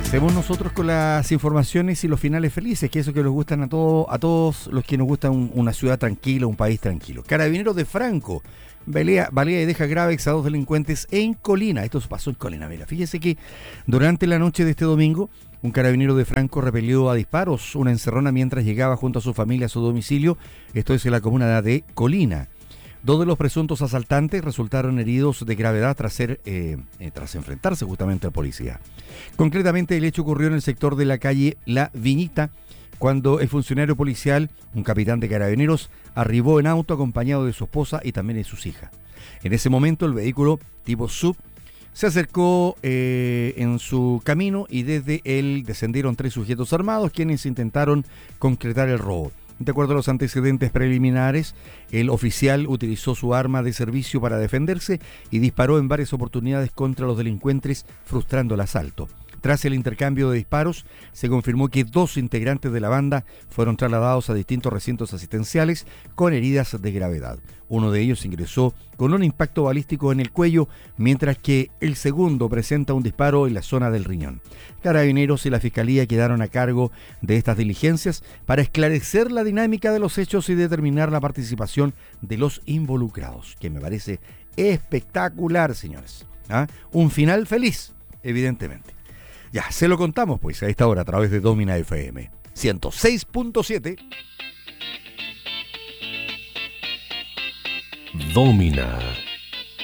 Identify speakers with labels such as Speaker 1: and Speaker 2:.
Speaker 1: Empecemos nosotros con las informaciones y los finales felices, que eso que nos gustan a todos los que nos gusta una ciudad tranquila, un país tranquilo. Carabineros de Franco balea y deja graves a 2 delincuentes en Colina. Esto pasó en Colina. Mira, fíjese que durante la noche de este domingo, un carabinero de Franco repelió a disparos una encerrona mientras llegaba junto a su familia a su domicilio. Esto es en la comuna de Colina. 2 de los presuntos asaltantes resultaron heridos de gravedad tras enfrentarse justamente al policía. Concretamente, el hecho ocurrió en el sector de la calle La Viñita, cuando el funcionario policial, un capitán de carabineros, arribó en auto acompañado de su esposa y también de sus hijas. En ese momento, el vehículo tipo SUV se acercó en su camino y desde él descendieron 3 sujetos armados quienes intentaron concretar el robo. De acuerdo a los antecedentes preliminares, el oficial utilizó su arma de servicio para defenderse y disparó en varias oportunidades contra los delincuentes, frustrando el asalto. Tras el intercambio de disparos, se confirmó que 2 integrantes de la banda fueron trasladados a distintos recintos asistenciales con heridas de gravedad. Uno de ellos ingresó con un impacto balístico en el cuello, mientras que el segundo presenta un disparo en la zona del riñón. Carabineros y la Fiscalía quedaron a cargo de estas diligencias para esclarecer la dinámica de los hechos y determinar la participación de los involucrados, que me parece espectacular, señores. Un final feliz, evidentemente. Ya, se lo contamos pues a esta hora a través de Domina FM 106.7.
Speaker 2: Domina.